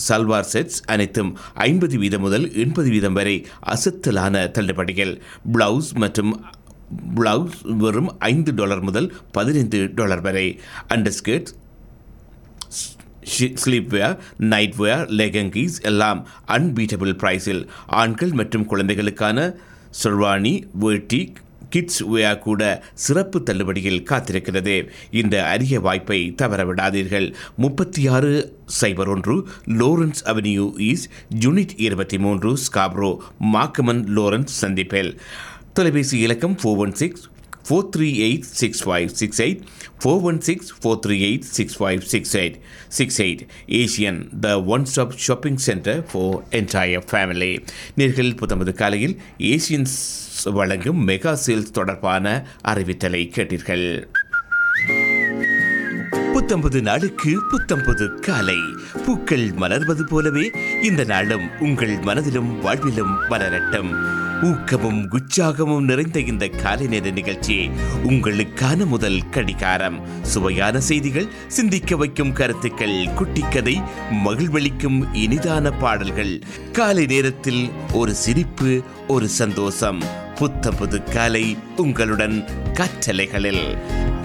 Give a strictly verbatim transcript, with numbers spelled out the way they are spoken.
Salwar sets அனைத்தும் ஐம்பது வீதம் முதல் எண்பது வீதம் வரை அசத்தலான தள்ளுபடிகள். பிளவுஸ் மற்றும் பிளவுஸ் வெறும் ஐந்து டாலர் முதல் பதினைந்து டாலர் வரை. அண்டர்ஸ்கர்ட், ஸ்லீப்வேர், நைட்வேர், லெகங்கீஸ் எல்லாம் அன்பீட்டபிள் பிரைஸில். ஆண்கள் மற்றும் குழந்தைகளுக்கான ஷெர்வானி, வேட்டி, கிட்ஸ் வேர் கூட சிறப்பு தள்ளுபடியில் காத்திருக்கிறது. இந்த அரிய வாய்ப்பை தவறவிடாதீர்கள். முப்பத்தி ஆறு சைபர் ஒன்று லோரன்ஸ் அவென்யூ ஈஸ்ட், யூனிட் இருபத்தி மூன்று, ஸ்காப்ரோ, மார்க்கமன் லோரன்ஸ் சந்திப்பில். தொலைபேசி இலக்கம் four one six four three eight six five six eight four one six four three eight six five six eight six eight Asian, the one stop shopping centre for entire family. நேர்கள் புத்தமது காலையில் Asians வழங்கும் mega sales தொடர்பான அறிவித்தலை கேட்டீர்கள். புத்தம்பது நாளுக்கு புத்தம்பது காலை. பூக்கள் மலர்வது போலவே இந்த நாளும் உங்கள் மனதிலும் வாழ்விலும் மலரட்டும். ஊக்கமும் உற்சாகமும் நிறைந்த இந்த காலை நேர நிகழ்ச்சி உங்களுக்கான முதல் கடிகாரம். சுவையான செய்திகள், சிந்திக்க வைக்கும் கருத்துக்கள், குட்டிக்கதை, மகிழ்வளிக்கும் இனிதான பாடல்கள். காலை நேரத்தில் ஒரு சிரிப்பு, ஒரு சந்தோஷம். புத்தம்பது காலை உங்களுடன் கற்றலைகளில்.